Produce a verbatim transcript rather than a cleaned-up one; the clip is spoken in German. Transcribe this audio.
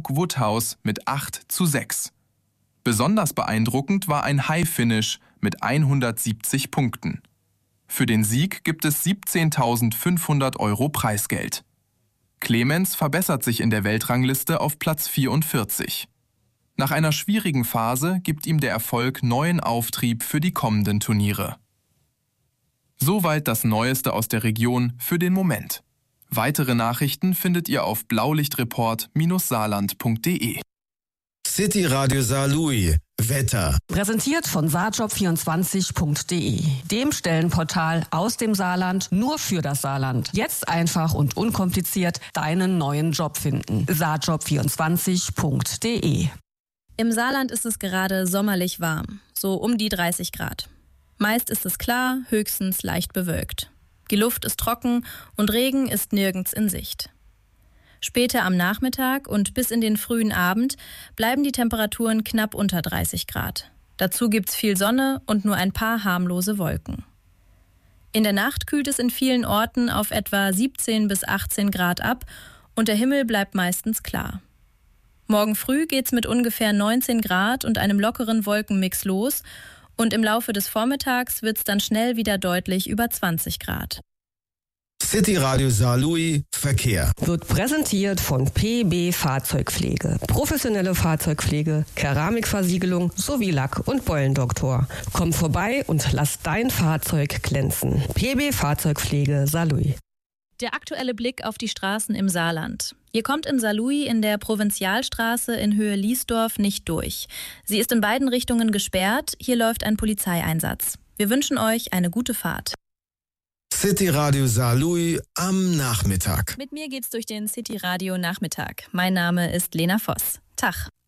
Luke Woodhouse mit acht zu sechs. Besonders beeindruckend war ein High-Finish mit hundertsiebzig Punkten. Für den Sieg gibt es siebzehntausendfünfhundert Euro Preisgeld. Clemens verbessert sich in der Weltrangliste auf Platz vierundvierzig. Nach einer schwierigen Phase gibt ihm der Erfolg neuen Auftrieb für die kommenden Turniere. Soweit das Neueste aus der Region für den Moment. Weitere Nachrichten findet ihr auf blaulichtreport Bindestrich saarland Punkt de. City Radio Saarlouis. Wetter. Präsentiert von saarjob vierundzwanzig Punkt de, dem Stellenportal aus dem Saarland nur für das Saarland. Jetzt einfach und unkompliziert deinen neuen Job finden. saarjob vierundzwanzig Punkt de. Im Saarland ist es gerade sommerlich warm, so um die dreißig Grad. Meist ist es klar, höchstens leicht bewölkt. Die Luft ist trocken und Regen ist nirgends in Sicht. Später am Nachmittag und bis in den frühen Abend bleiben die Temperaturen knapp unter dreißig Grad. Dazu gibt's viel Sonne und nur ein paar harmlose Wolken. In der Nacht kühlt es in vielen Orten auf etwa siebzehn bis achtzehn Grad ab und der Himmel bleibt meistens klar. Morgen früh geht's mit ungefähr neunzehn Grad und einem lockeren Wolkenmix los und im Laufe des Vormittags wird's dann schnell wieder deutlich über zwanzig Grad. City Radio Saarlouis Verkehr. Wird präsentiert von P B Fahrzeugpflege. Professionelle Fahrzeugpflege, Keramikversiegelung sowie Lack- und Beulendoktor. Komm vorbei und lass dein Fahrzeug glänzen. P B Fahrzeugpflege Saarlouis. Der aktuelle Blick auf die Straßen im Saarland. Ihr kommt in Saarlouis in der Provinzialstraße in Höhe Liesdorf nicht durch. Sie ist in beiden Richtungen gesperrt. Hier läuft ein Polizeieinsatz. Wir wünschen euch eine gute Fahrt. City Radio Saarlouis am Nachmittag. Mit mir geht's durch den City Radio Nachmittag. Mein Name ist Lena Voss. Tag.